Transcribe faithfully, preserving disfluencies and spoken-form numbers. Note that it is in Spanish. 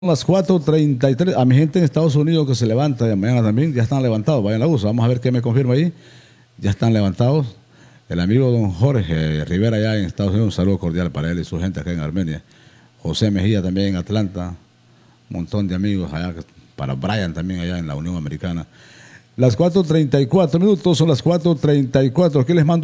Las cuatro treinta y tres. A mi gente en Estados Unidos que se levanta de mañana también, ya están levantados. Vayan a la U S A. Vamos a ver qué me confirma ahí. Ya están levantados. El amigo don Jorge Rivera allá en Estados Unidos, un saludo cordial para él y su gente acá en Armenia. José Mejía también en Atlanta. Un montón de amigos allá. Para Brian también allá en la Unión Americana. Las cuatro treinta y cuatro minutos, son las cuatro treinta y cuatro. Aquí les mando